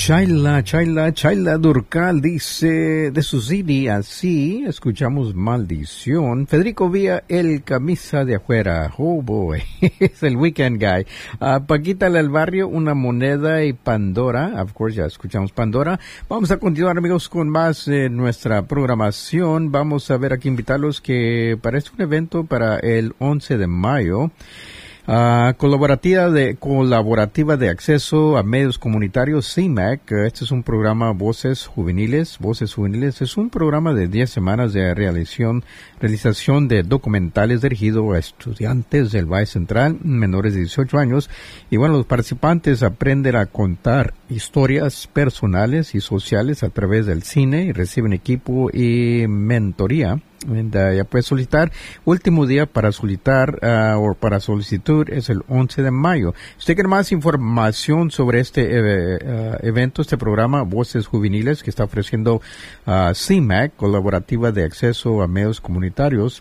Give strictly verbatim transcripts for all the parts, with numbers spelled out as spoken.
Chayla, Chayla, Chayla Durcal dice de su C D, así escuchamos Maldición. Federico Vía, el camisa de afuera. Oh boy, es el weekend guy. Uh, Paquita del barrio, una moneda y Pandora. Of course, ya escuchamos Pandora. Vamos a continuar, amigos, con más de nuestra programación. Vamos a ver aquí, invitarlos que para este un evento para el once de mayo. Uh, colaborativa de colaborativa de acceso a medios comunitarios C M A C. Este es un programa Voces Juveniles. Voces Juveniles es un programa de diez semanas de realización, realización de documentales dirigido a estudiantes del Valle Central, menores de dieciocho años. Y bueno, los participantes aprenden a contar historias personales y sociales a través del cine y reciben equipo y mentoría. And, uh, ya puedes solicitar. Último día para solicitar uh, o para solicitud es el once de mayo. Si usted quiere más información sobre este eh, uh, evento, este programa Voces Juveniles que está ofreciendo uh, C M A C, Colaborativa de Acceso a Medios Comunitarios,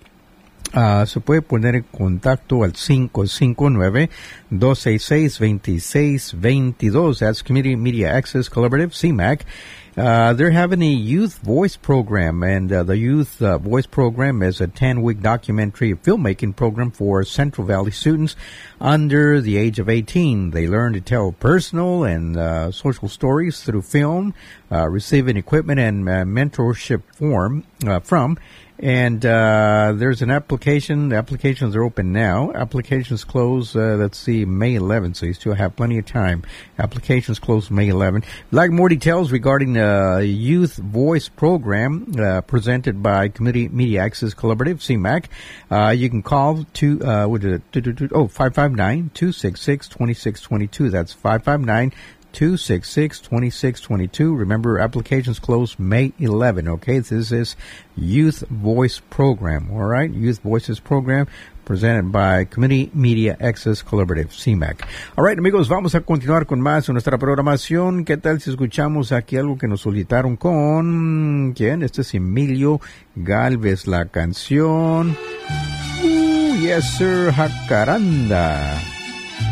Uh, se puede poner en contacto al cinco cinco nueve, dos seis seis, dos seis dos dos. That's Community Media Access Collaborative, C M A C. Uh, they're having a youth voice program, and uh, the youth uh, voice program is a ten-week documentary filmmaking program for Central Valley students under the age of eighteen. They learn to tell personal and uh, social stories through film, uh, receiving equipment and uh, mentorship form uh, from. And uh there's an application. The applications are open now. Applications close, uh, let's see, May eleventh, so you still have plenty of time. Applications close May eleventh. If you'd like more details regarding the uh, Youth Voice Program uh, presented by Community Media Access Collaborative, C M A C, uh, you can call to, uh, what is it? Oh, five five nine, two six six, two six two two. That's five five nine, two six six, two six two two. Remember, applications close May eleventh, okay? This is Youth Voice Program, all right? Youth Voices Program presented by Community Media Access Collaborative, C M A C. All right, amigos, vamos a continuar con más de nuestra programación. ¿Qué tal si escuchamos aquí algo que nos solicitaron con... ¿Quién? Este es Emilio Galvez, la canción... Uh, yes, sir, Jacaranda.